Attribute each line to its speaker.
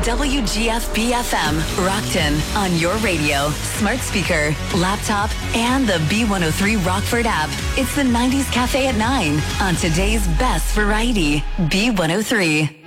Speaker 1: WGFB-FM, Rockton, on your radio, smart speaker, laptop, and the B103 Rockford app. It's the 90s Cafe at 9 on today's best variety, B103.